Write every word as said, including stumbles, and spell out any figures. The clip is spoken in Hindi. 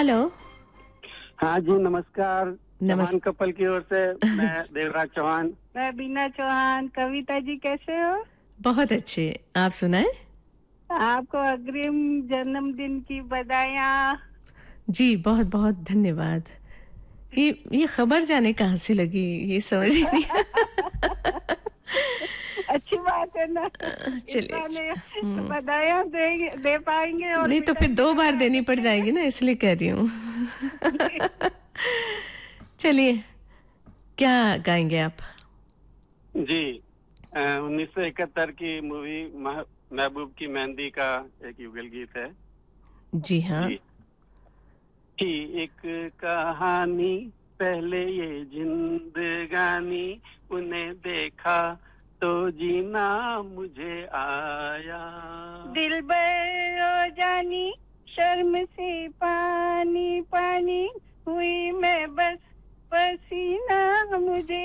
हेलो। हाँ जी, नमस्कार। नमस् चौहान कपल की ओर से मैं देवराज चौहान। मैं बीना चौहान। कविता जी कैसे हो? बहुत अच्छे, आप सुनाएं। आपको अग्रिम जन्मदिन की बधाइयाँ। जी बहुत बहुत धन्यवाद। ये ये खबर जाने कहाँ से लगी, ये समझ ही नहीं। अच्छी बात है ना, चलिए। बधाइयाँ दे दे पाएंगे और नहीं तो फिर दो बार देनी पड़ जाएगी ना, इसलिए कह रही हूँ। चलिए, क्या गाएंगे आप? जी, उन्नीस सौ इकहत्तर की मूवी महबूब की मेहंदी का एक युगल गीत है। जी हाँ जी। थी एक कहानी पहले ये जिंदगानी, उन्हें देखा तो जीना मुझे आया। दिल ओ जानी शर्म से पानी पानी हुई मैं बस, पसीना मुझे